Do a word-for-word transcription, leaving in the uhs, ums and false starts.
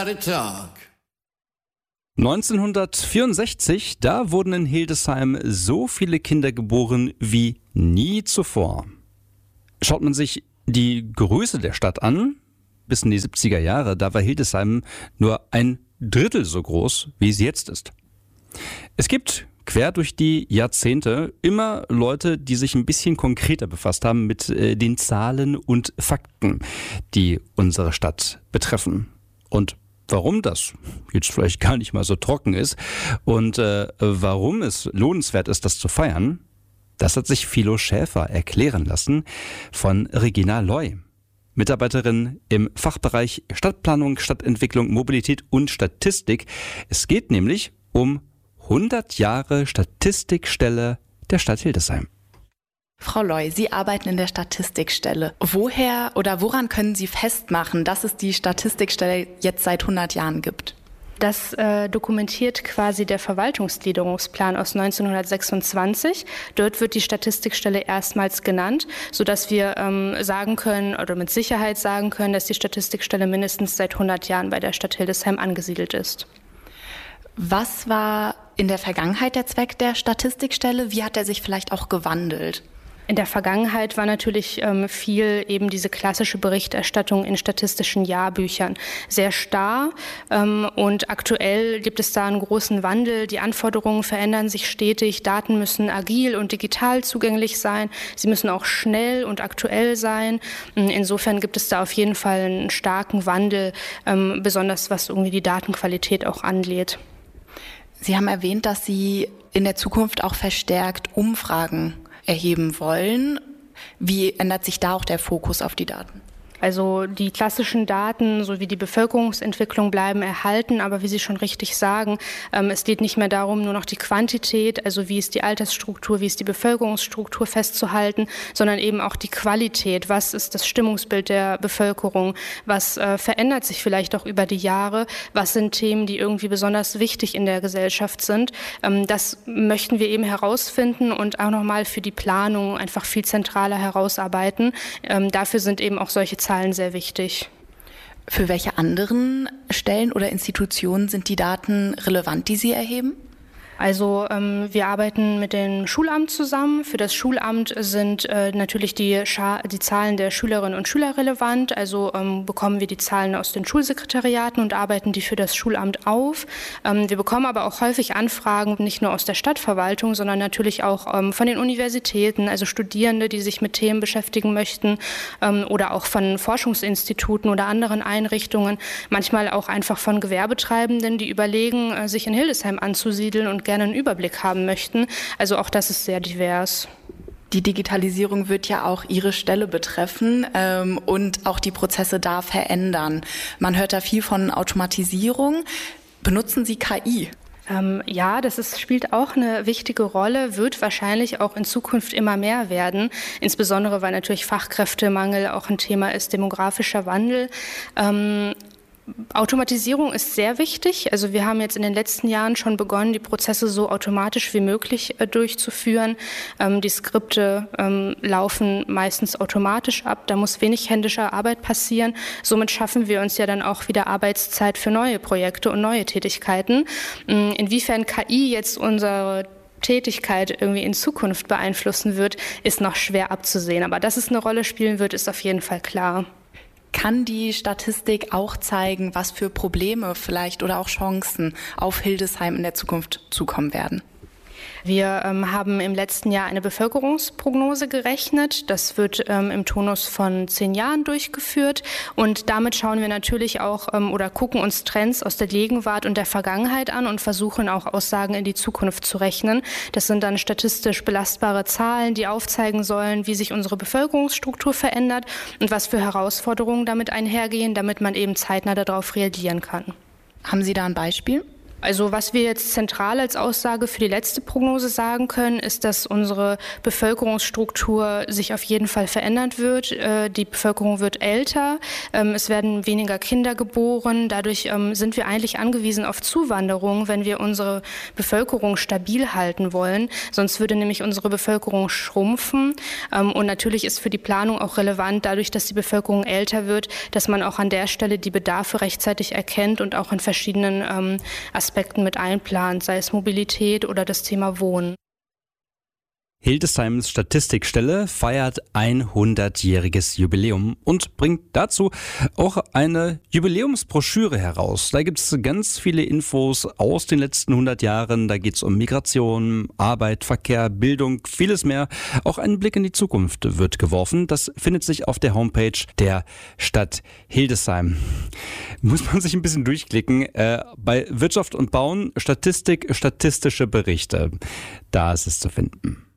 neunzehnhundertvierundsechzig, da wurden in Hildesheim so viele Kinder geboren wie nie zuvor. Schaut man sich die Größe der Stadt an, bis in die siebziger Jahre, da war Hildesheim nur ein Drittel so groß, wie sie jetzt ist. Es gibt quer durch die Jahrzehnte immer Leute, die sich ein bisschen konkreter befasst haben mit äh, den Zahlen und Fakten, die unsere Stadt betreffen. Und warum das jetzt vielleicht gar nicht mal so trocken ist und äh, warum es lohnenswert ist, das zu feiern, das hat sich Philo Schäfer erklären lassen von Regina Loy, Mitarbeiterin im Fachbereich Stadtplanung, Stadtentwicklung, Mobilität und Statistik. Es geht nämlich um hundert Jahre Statistikstelle der Stadt Hildesheim. Frau Loy, Sie arbeiten in der Statistikstelle. Woher oder woran können Sie festmachen, dass es die Statistikstelle jetzt seit hundert Jahren gibt? Das äh, dokumentiert quasi der Verwaltungsgliederungsplan aus neunzehnhundertsechsundzwanzig. Dort wird die Statistikstelle erstmals genannt, sodass wir ähm, sagen können oder mit Sicherheit sagen können, dass die Statistikstelle mindestens seit hundert Jahren bei der Stadt Hildesheim angesiedelt ist. Was war in der Vergangenheit der Zweck der Statistikstelle? Wie hat er sich vielleicht auch gewandelt? In der Vergangenheit war natürlich ähm, viel eben diese klassische Berichterstattung in statistischen Jahrbüchern sehr starr ähm, und aktuell gibt es da einen großen Wandel. Die Anforderungen verändern sich stetig, Daten müssen agil und digital zugänglich sein, sie müssen auch schnell und aktuell sein. Insofern gibt es da auf jeden Fall einen starken Wandel, ähm, besonders was irgendwie die Datenqualität auch angeht. Sie haben erwähnt, dass Sie in der Zukunft auch verstärkt Umfragen erheben wollen. Wie ändert sich da auch der Fokus auf die Daten? Also die klassischen Daten sowie die Bevölkerungsentwicklung bleiben erhalten, aber wie Sie schon richtig sagen, ähm, es geht nicht mehr darum, nur noch die Quantität, also wie ist die Altersstruktur, wie ist die Bevölkerungsstruktur festzuhalten, sondern eben auch die Qualität. Was ist das Stimmungsbild der Bevölkerung? Was äh, verändert sich vielleicht auch über die Jahre? Was sind Themen, die irgendwie besonders wichtig in der Gesellschaft sind? Ähm, das möchten wir eben herausfinden und auch nochmal für die Planung einfach viel zentraler herausarbeiten. Ähm, dafür sind eben auch solche Zahlen sehr wichtig. Für welche anderen Stellen oder Institutionen sind die Daten relevant, die Sie erheben? Also ähm, wir arbeiten mit dem Schulamt zusammen. Für das Schulamt sind äh, natürlich die, Scha- die Zahlen der Schülerinnen und Schüler relevant. Also ähm, bekommen wir die Zahlen aus den Schulsekretariaten und arbeiten die für das Schulamt auf. Ähm, wir bekommen aber auch häufig Anfragen, nicht nur aus der Stadtverwaltung, sondern natürlich auch ähm, von den Universitäten, also Studierende, die sich mit Themen beschäftigen möchten ähm, oder auch von Forschungsinstituten oder anderen Einrichtungen. Manchmal auch einfach von Gewerbetreibenden, die überlegen, äh, sich in Hildesheim anzusiedeln und gerne einen Überblick haben möchten. Also auch das ist sehr divers. Die Digitalisierung wird ja auch Ihre Stelle betreffen ähm, und auch die Prozesse da verändern. Man hört da viel von Automatisierung. Benutzen Sie K I? Ähm, ja, das ist, spielt auch eine wichtige Rolle, wird wahrscheinlich auch in Zukunft immer mehr werden, insbesondere weil natürlich Fachkräftemangel auch ein Thema ist, demografischer Wandel. Ähm, Automatisierung ist sehr wichtig. Also wir haben jetzt in den letzten Jahren schon begonnen, die Prozesse so automatisch wie möglich äh, durchzuführen. Ähm, die Skripte ähm, laufen meistens automatisch ab. Da muss wenig händische Arbeit passieren. Somit schaffen wir uns ja dann auch wieder Arbeitszeit für neue Projekte und neue Tätigkeiten. Ähm, inwiefern K I jetzt unsere Tätigkeit irgendwie in Zukunft beeinflussen wird, ist noch schwer abzusehen. Aber dass es eine Rolle spielen wird, ist auf jeden Fall klar. Kann die Statistik auch zeigen, was für Probleme vielleicht oder auch Chancen auf Hildesheim in der Zukunft zukommen werden? Wir ähm, haben im letzten Jahr eine Bevölkerungsprognose gerechnet. Das wird ähm, im Tonus von zehn Jahren durchgeführt. Und damit schauen wir natürlich auch ähm, oder gucken uns Trends aus der Gegenwart und der Vergangenheit an und versuchen auch Aussagen in die Zukunft zu rechnen. Das sind dann statistisch belastbare Zahlen, die aufzeigen sollen, wie sich unsere Bevölkerungsstruktur verändert und was für Herausforderungen damit einhergehen, damit man eben zeitnah darauf reagieren kann. Haben Sie da ein Beispiel? Also was wir jetzt zentral als Aussage für die letzte Prognose sagen können, ist, dass unsere Bevölkerungsstruktur sich auf jeden Fall verändern wird. Die Bevölkerung wird älter, es werden weniger Kinder geboren. Dadurch sind wir eigentlich angewiesen auf Zuwanderung, wenn wir unsere Bevölkerung stabil halten wollen. Sonst würde nämlich unsere Bevölkerung schrumpfen. Und natürlich ist für die Planung auch relevant, dadurch, dass die Bevölkerung älter wird, dass man auch an der Stelle die Bedarfe rechtzeitig erkennt und auch in verschiedenen Aspekten Aspekten mit einplant, sei es Mobilität oder das Thema Wohnen. Hildesheims Statistikstelle feiert hundertjähriges Jubiläum und bringt dazu auch eine Jubiläumsbroschüre heraus. Da gibt es ganz viele Infos aus den letzten hundert Jahren. Da geht es um Migration, Arbeit, Verkehr, Bildung, vieles mehr. Auch ein Blick in die Zukunft wird geworfen. Das findet sich auf der Homepage der Stadt Hildesheim. Muss man sich ein bisschen durchklicken. Äh, bei Wirtschaft und Bauen, Statistik, statistische Berichte. Da ist es zu finden.